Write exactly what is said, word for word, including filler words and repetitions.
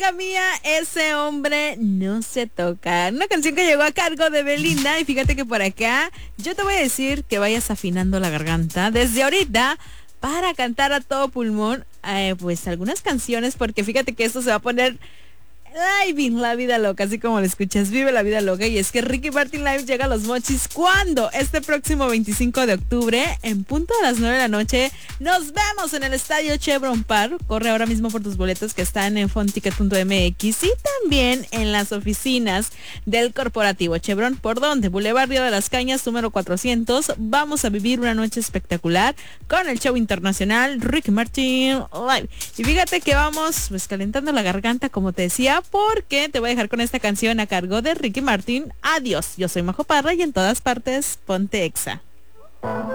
amiga mía, ese hombre no se toca. Una canción que llegó a cargo de Belinda. Y fíjate que por acá yo te voy a decir que vayas afinando la garganta desde ahorita para cantar a todo pulmón eh, pues algunas canciones, porque fíjate que esto se va a poner Living la vida loca, así como lo escuchas, vive la vida loca. Y es que Ricky Martin Live llega a Los Mochis cuando este próximo veinticinco de octubre, en punto de las nueve de la noche, nos vemos en el estadio Chevron Park. Corre ahora mismo por tus boletos que están en fonticket punto m x y también en las oficinas del corporativo Chevron, por donde Boulevard Río de las Cañas número cuatrocientos. Vamos a vivir una noche espectacular con el show internacional Ricky Martin Live. Y fíjate que vamos pues calentando la garganta, como te decía, porque te voy a dejar con esta canción a cargo de Ricky Martin. Adiós, yo soy Majo Parra y en todas partes ponte Exa.